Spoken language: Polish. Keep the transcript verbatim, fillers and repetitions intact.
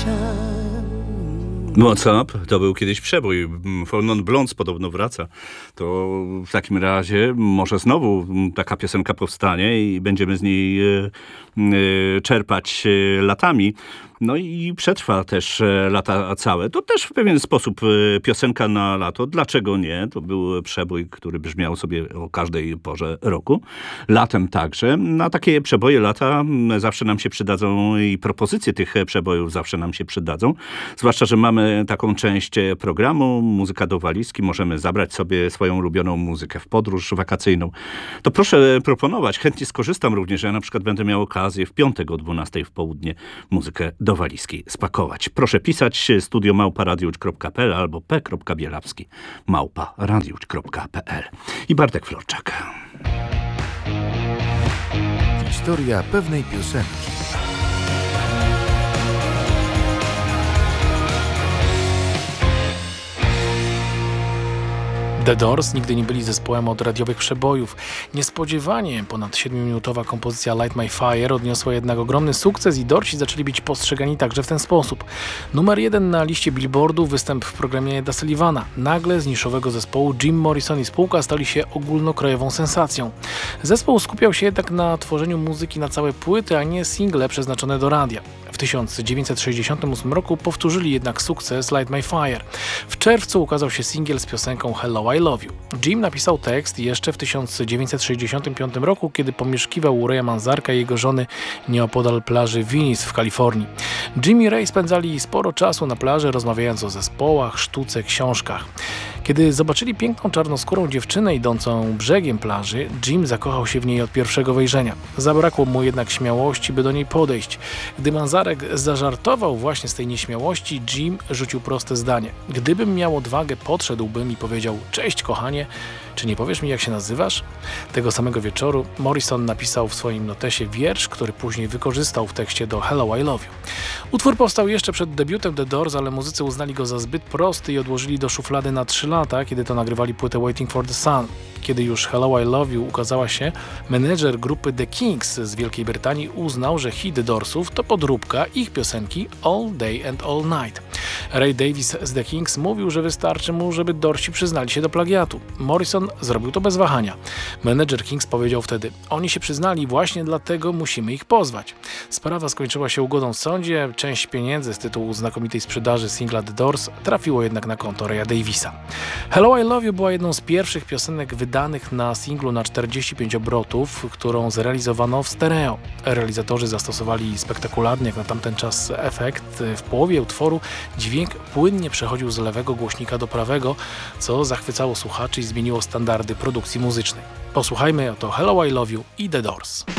What's Up to był kiedyś przebój. Four Non Blondes podobno wraca. To w takim razie może znowu taka piosenka powstanie i będziemy z niej e, e, czerpać e, latami. No i przetrwa też e, lata całe. To też w pewien sposób e, piosenka na lato. Dlaczego nie? To był przebój, który brzmiał sobie o każdej porze roku. Latem także. Na takie przeboje lata zawsze nam się przydadzą i propozycje tych przebojów zawsze nam się przydadzą. Zwłaszcza, że mamy taką część programu, muzyka do walizki. Możemy zabrać sobie swoją ulubioną muzykę w podróż wakacyjną. To proszę proponować. Chętnie skorzystam również. Ja na przykład będę miał okazję w piątek o dwunastej w południe muzykę do walizki spakować. Proszę pisać studio małpa radiowcz kropka p l albo p.bielawski małpa radiowcz kropka p l. I Bartek Florczak. Historia pewnej piosenki. The Doors nigdy nie byli zespołem od radiowych przebojów. Niespodziewanie ponad siedmiominutowa kompozycja Light My Fire odniosła jednak ogromny sukces i Dorsi zaczęli być postrzegani także w ten sposób. Numer jeden na liście Billboardu, występ w programie Da Sullivana. Nagle z niszowego zespołu Jim Morrison i spółka stali się ogólnokrajową sensacją. Zespół skupiał się jednak na tworzeniu muzyki na całe płyty, a nie single przeznaczone do radia. W tysiąc dziewięćset sześćdziesiątym ósmym roku powtórzyli jednak sukces Light My Fire. W czerwcu ukazał się singiel z piosenką Hello I Love You. Jim napisał tekst jeszcze w tysiąc dziewięćset sześćdziesiątym piątym roku, kiedy pomieszkiwał u Raya Manzarka i jego żony nieopodal plaży Venice w Kalifornii. Jim i Ray spędzali sporo czasu na plaży, rozmawiając o zespołach, sztuce, książkach. Kiedy zobaczyli piękną czarnoskórą dziewczynę idącą brzegiem plaży, Jim zakochał się w niej od pierwszego wejrzenia. Zabrakło mu jednak śmiałości, by do niej podejść. Gdy Manzarek zażartował właśnie z tej nieśmiałości, Jim rzucił proste zdanie. Gdybym miał odwagę, podszedłbym i powiedział: cześć kochanie, czy nie powiesz mi, jak się nazywasz? Tego samego wieczoru Morrison napisał w swoim notesie wiersz, który później wykorzystał w tekście do Hello I Love You. Utwór powstał jeszcze przed debiutem The Doors, ale muzycy uznali go za zbyt prosty i odłożyli do szuflady na trzy lata, kiedy to nagrywali płytę Waiting for the Sun. Kiedy już Hello I Love You ukazała się, menedżer grupy The Kings z Wielkiej Brytanii uznał, że hit Doorsów to podróbka ich piosenki All Day and All Night. Ray Davies z The Kings mówił, że wystarczy mu, żeby Doorsi przyznali się do plagiatu. Morrison zrobił to bez wahania. Menedżer Kings powiedział wtedy: oni się przyznali, właśnie dlatego musimy ich pozwać. Sprawa skończyła się ugodą w sądzie. Część pieniędzy z tytułu znakomitej sprzedaży singla The Doors trafiło jednak na konto Raya Daviesa. Hello I Love You była jedną z pierwszych piosenek wydanych na singlu na czterdzieści pięć obrotów, którą zrealizowano w stereo. Realizatorzy zastosowali spektakularny jak na tamten czas efekt. W połowie utworu dźwięk płynnie przechodził z lewego głośnika do prawego, co zachwycało słuchaczy i zmieniło standardy produkcji muzycznej. Posłuchajmy oto Hello I Love You i The Doors.